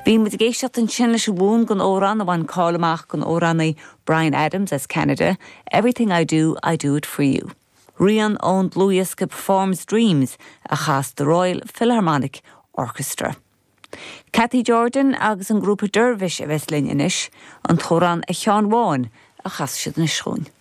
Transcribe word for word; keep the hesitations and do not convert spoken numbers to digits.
Bhí mu géisteach an sin leis bún gon órán a bhain cálamach gon óránaí Bryan Adams as Canada, Everything I Do, I Do It For You. Rian ón Louis go performs Dreams a chas the Royal Philharmonic Orchestra. Cathy Jordan agus an grúpa Dervish a bheits linn inis, an chórán a Sean Vaughan a chas siad na srún.